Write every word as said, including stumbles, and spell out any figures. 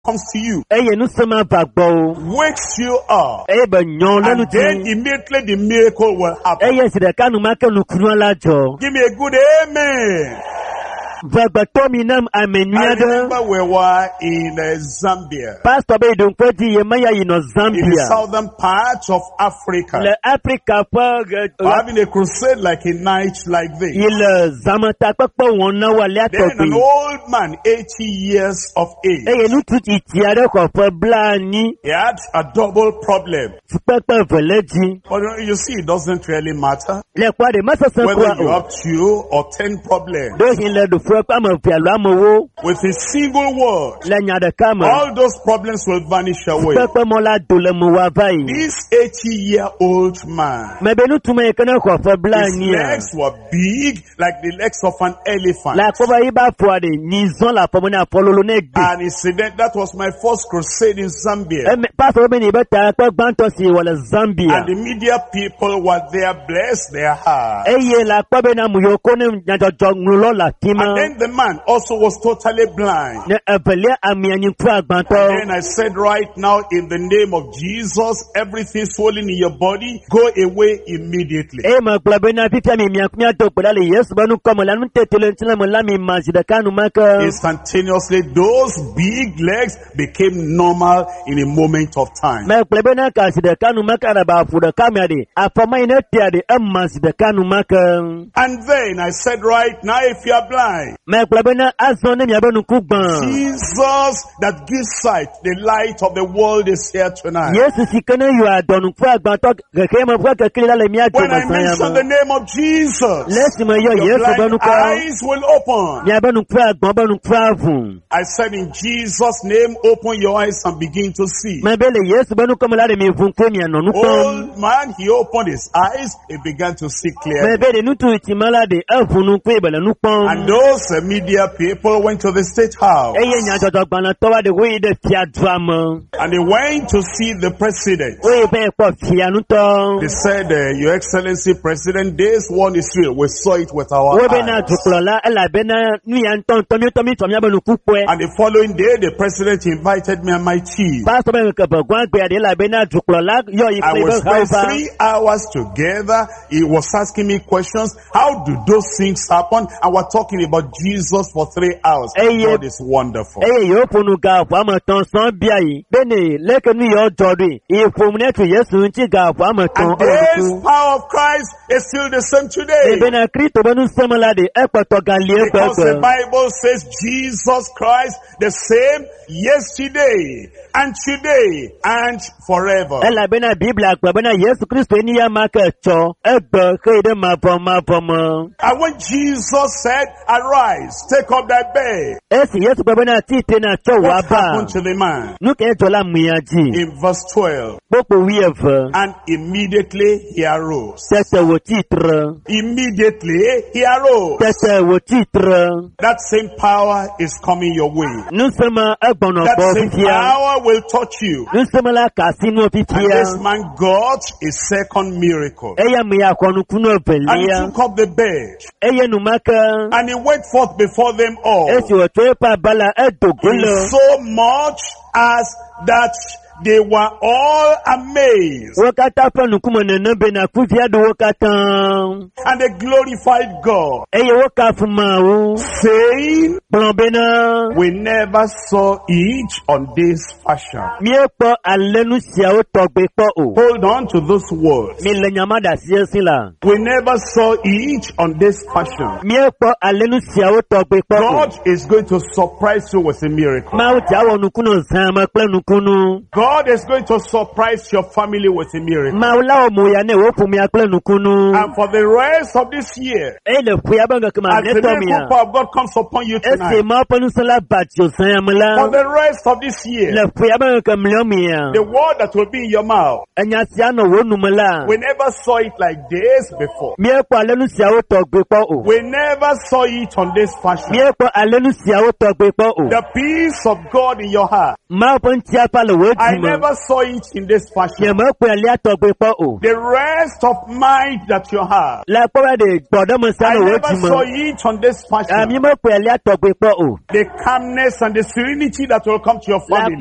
comes to you, wakes you up, and then immediately the miracle will happen. Give me a good amen. I remember we were in uh, Zambia, in the southern part of Africa, having a crusade like a night like this. Then an old man, eighty years of age, he had a double problem. But you see, it doesn't really matter whether you have two or ten problems. With a single word, all those problems will vanish away. This eighty-year-old man, his legs were big like the legs of an elephant. And he said that, that was my first crusade in Zambia. And the media people were there, bless their heart. And then the man also was totally blind. And then I said, right now, in the name of Jesus, everything swollen in your body, go away immediately. Instantaneously, those big legs became normal in a moment of time. And then I said, right now, if you are blind, Jesus that gives sight, the light of the world, is here tonight. When I mention the name of Jesus, your blind eyes will open. I said, in Jesus' name, open your eyes and begin to see. Old man, he opened his eyes, he began to see clearly. And those uh, media people went to the State House. And they went to see the president. They said, uh, Your Excellency President, this one is real. We saw it with our eyes. And the following day, the president invited me and my team. And we spent three hours together. He was asking me questions. How do those things happen? And we're talking about Jesus for three hours. God is wonderful. And this power of Christ is still the same today. Because the Bible says Jesus Christ the same yesterday and today and forever. And when Jesus said, arise, take up thy bed, what happened to the man? In verse twelve, and immediately he arose. Immediately he arose. That same power is coming your way. That same power will touch you. And this man got a second miracle. And he took up the bed. And he went forth before them all. So much as that they were all amazed. And they glorified God, saying, we never saw each on this fashion. Hold on to those words. We never saw each on this fashion. God is going to surprise you with a miracle. God God is going to surprise your family with a miracle. And for the rest of this year, as the miracle power of God comes upon you tonight, for the rest of this year, the word that will be in your mouth, we never saw it like this before. We never saw it on this fashion. The peace of God in your heart, I never saw it in this fashion. The rest of mind that you have, I never saw it on this fashion. The calmness and the serenity that will come to your family.